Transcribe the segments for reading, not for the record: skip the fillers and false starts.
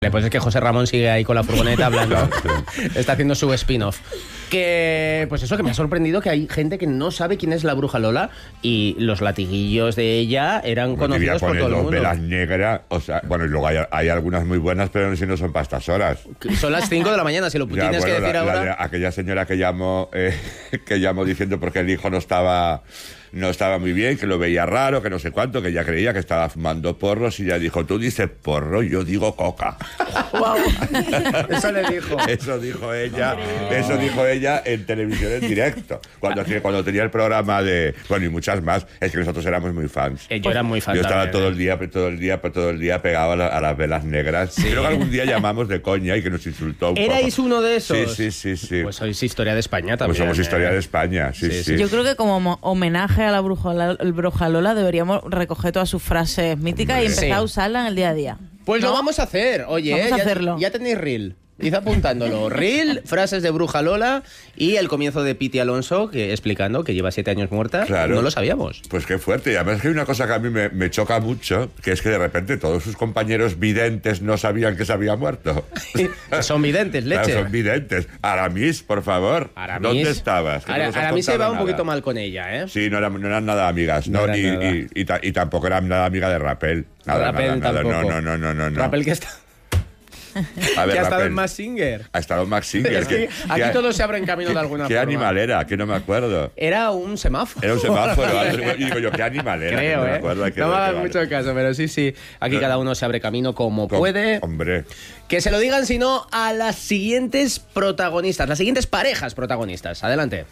Pues es que José Ramón sigue ahí con la furgoneta hablando. Está haciendo su spin-off. Que, pues eso, que me ha sorprendido que hay gente que no sabe quién es la Bruja Lola y los latiguillos de ella eran conocidos por todo el mundo. Velas negras, o sea, bueno, y luego hay algunas muy buenas, pero no sé si no son para estas horas. Son las 5 de la mañana, si lo tienes que decir ahora. Aquella señora que llamó diciendo porque el hijo no estaba muy bien, que lo veía raro, que no sé cuánto, que ella creía que estaba fumando porros y ella dijo, tú dices porro, yo digo coca. Wow. Eso le dijo. Eso dijo ella en televisión en directo, cuando tenía el programa de... Bueno, y muchas más, es que nosotros éramos muy fans. Yo era muy fan. Yo estaba también, todo el día pegado a las velas negras. Sí. Creo que algún día llamamos de coña y que nos insultó un poco. ¿Erais uno de esos? Sí. Pues sois historia de España también. Pues somos historia de España, sí. Yo creo que como homenaje a la Bruja Lola deberíamos recoger todas sus frases míticas y empezar a usarlas en el día a día. Pues lo vamos a hacer, oye, vamos a hacerlo. Ya tenéis reel. Id apuntándolo. Reel, frases de Bruja Lola y el comienzo de Piti Alonso, que explicando que lleva 7 años muerta. Claro. No lo sabíamos. Pues qué fuerte. Y además es que hay una cosa que a mí me choca mucho, que es que de repente todos sus compañeros videntes no sabían que se había muerto. Son videntes, leche. Claro, son videntes. Aramis, por favor. Aramis. ¿Dónde estabas? Aramis se va un poquito mal con ella, ¿eh? Sí, no eran nada amigas. Y tampoco eran nada amiga de Rappel. Nada. No. Rappel que está... A ver, que ha estado Rappel. en Mask Singer. Ha estado en Mask Singer. Es que aquí todo se abre en camino de alguna ¿Qué forma. animal era? Que no me acuerdo. Era un semáforo. Era un semáforo. Y digo yo, ¿qué animal era? Creo, no me acuerdo. No me hagas mucho caso, pero sí. Aquí cada uno se abre camino como puede. Hombre. Que se lo digan, si no, a las siguientes protagonistas, las siguientes parejas protagonistas. Adelante.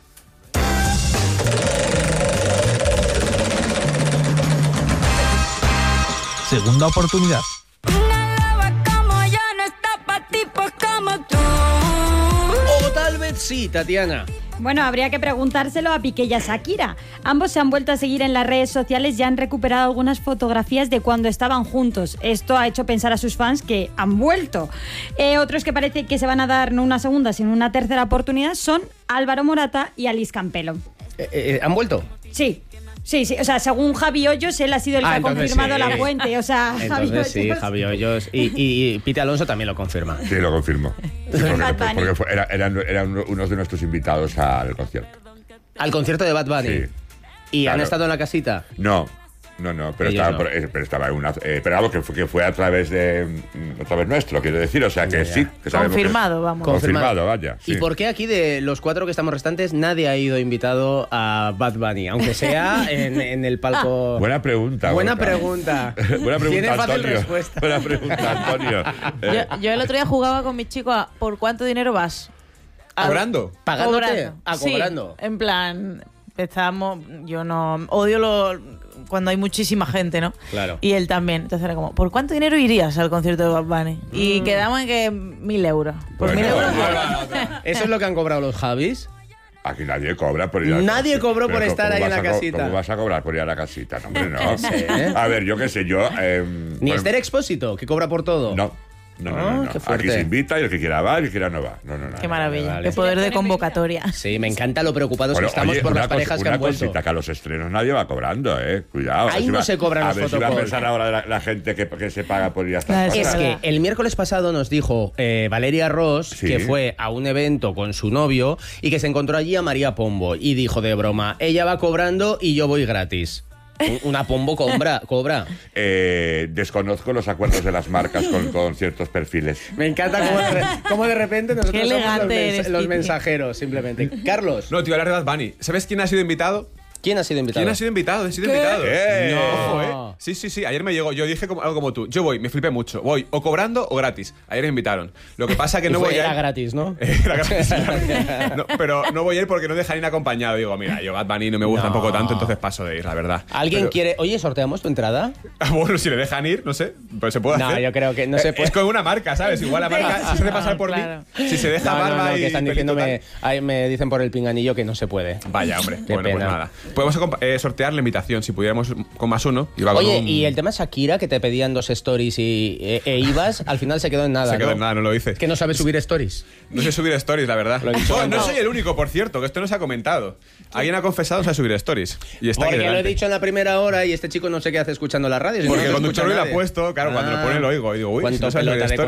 Segunda oportunidad. O tal vez sí, Tatiana. Bueno, habría que preguntárselo a Piqué y a Shakira. Ambos se han vuelto a seguir en las redes sociales y han recuperado algunas fotografías de cuando estaban juntos. Esto ha hecho pensar a sus fans que han vuelto. Otros que parece que se van a dar no una segunda, sino una tercera oportunidad son Álvaro Morata y Alice Campelo. ¿Han vuelto? Sí. O sea, según Javi Hoyos, él ha sido el que ha confirmado sí. la fuente. O sea, entonces sí, Javi Hoyos. Y Piti Alonso también lo confirma. Sí, lo confirmo. Porque eran unos de nuestros invitados al concierto. ¿Al concierto de Bad Bunny? Sí. ¿Y claro. han estado en la casita? No, pero estaba en una... pero algo que fue a través nuestro, quiero decir, o sea que sí. Que confirmado, vamos. Confirmado, vaya. Sí. ¿Y por qué aquí de los 4 que estamos restantes nadie ha ido invitado a Bad Bunny? Aunque sea en el palco... Buena pregunta. Buena pregunta, Tiene fácil Antonio. respuesta. Buena pregunta, Antonio. Yo el otro día jugaba con mi chico a ¿por cuánto dinero vas? ¿Cobrando? ¿Pagándote? Sí, Cobrando. en plan... yo no odio cuando hay muchísima gente, ¿no? Claro. Y él también. Entonces era como, ¿por cuánto dinero irías al concierto de Bad Bunny? Y quedamos en que 1.000 euros. ¿Por 1.000 euros? ¿Eso es lo que han cobrado los Javis? Aquí nadie cobra por ir a la Nadie casita. cobró por Pero estar ahí en la casita. ¿Cómo vas a cobrar por ir a la casita? No, hombre, no. Sí. A ver, yo qué sé, Ni Esther Expósito, que cobra por todo. No. Qué fuerte. Aquí se invita y el que quiera va, el que quiera no va. No. Qué maravilla. Vale. Qué poder de convocatoria. Sí, me encanta lo preocupados que estamos por las parejas que han vuelto. Una cosita, que a los estrenos nadie va cobrando, Cuidado. Ahí no se cobran los fotocalls. A ver si va a pensar ahora la gente que se paga por ir a estas Es cosas. que el miércoles pasado nos dijo Valeria Ross que fue a un evento con su novio y que se encontró allí a María Pombo y dijo de broma, ella va cobrando y yo voy gratis. Una Pombo cobra. Desconozco los acuerdos de las marcas con ciertos perfiles. Me encanta cómo de repente nosotros Qué somos elegante los mensajeros, simplemente. Carlos. No, te iba a hablar de Bad Bunny. ¿Sabes quién ha sido invitado? ¿Quién ha sido invitado? ¿Quién ha sido invitado? He sido invitado. No. Ojo, Sí. Ayer me llegó. Yo dije algo como tú. Yo voy, me flipé mucho. Voy o cobrando o gratis. Ayer me invitaron. Lo que pasa que no voy a ir. Era gratis, ¿no? Era gratis. No, pero no voy a ir porque no dejan ir acompañado. Digo, mira, yo Bad Bunny no me gusta tampoco tanto, entonces paso de ir, la verdad. ¿Alguien quiere...? Oye, ¿sorteamos tu entrada? Bueno, si le dejan ir, no sé. Pues se puede hacer. No, yo creo que no se puede. Es con una marca, ¿sabes? Igual la marca se hace pasar por claro. mí. Si se deja barba que y están pelito diciéndome, me dicen por el pinganillo que no se puede. Vaya, hombre. Qué bueno, pena. pues nada. Podemos sortear la invitación, si pudiéramos con más uno. Oye, y el tema Shakira, que te pedían 2 stories e ibas, al final se quedó en nada, Se quedó ¿no? en nada, no lo hice. Que no sabes subir stories. No sé subir stories, la verdad. No soy el único, por cierto, que esto no se ha comentado. Alguien ha confesado no sabe subir stories. Y está Porque aquí lo he delante. dicho en la primera hora y este chico no sé qué hace escuchando la radio. Porque no cuando escucha Chorri lo ha nadie. puesto, claro, cuando lo pone lo oigo. Y digo, uy, Cuánto no sabes pelota subir de stories.